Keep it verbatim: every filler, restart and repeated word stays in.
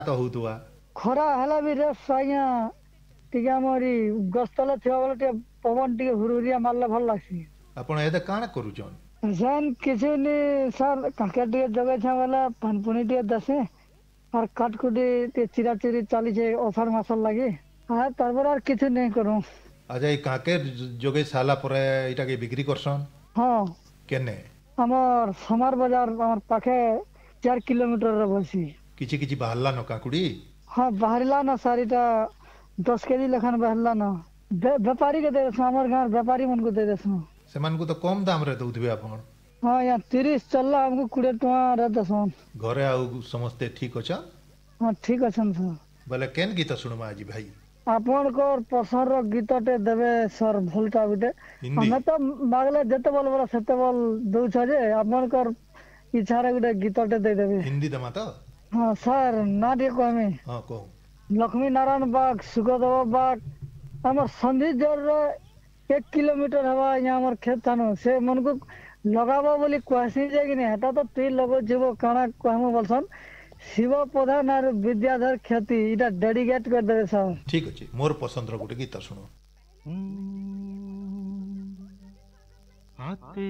तो होतुआ खरा हला भी रेस आज्ञा टिके हमरी गस्तले थिया बेले टिके पवन टिके हुरुरिया मारले भल लागसी। आपण एदे काना करूछन जैन किसी ने सर काके टिके जगह छा वाला पानपुनी टिके दसे और काटकुटी टिके चिरा चिरी चाली छे ऑफर मासल लागी हां तरबर और किछु नहीं करू। अच्छा ई काके जोगे साला परे इटा के बिक्री करसन हां केने हमर समार बाजार हमर पाखे चार किलोमीटर रे बसी किछि किछि बाहरला न काकुड़ी हाँ बाहरला ना सारीटा दस केजी लेखन बाहरला ना व्यापारी के दे देसु हमर गांव व्यापारी मन को दे देसु सेमान को तो कम दाम रे दउथबे आपण हाँ यहाँ तीस चलला हमको कोड़े टका रे देसु घरे आउ समस्ते ठीक अछन हाँ ठीक अछन सर बोले केन गीत सुनमा आज भाई आपन को पसंद रो गीतटे देबे सर भलटा बिटे हिंदी हमें तो मागले जते बोल बोला सेते बोल दउ छ जे आपन को इच्छा रे गुटे गीतटे दे देबे हिंदी दमा तो हाँ सर ना दे को हमें हां को लक्ष्मी नारायण बाग सुगदेव बाग हमर संधि जोर रे एक किलोमीटर हवा यहाँ हमर खेत थानो से मन को लगाबो बोली कहसी जे कि नहीं हटा तो ती लगो जीवो काना कहमो बोलसन शिव प्रधान और विद्याधर ख्याति इटा डेडिकेट कर देबे सर ठीक अछि मोर पसंद रो गुटे गीत सुनो हाथे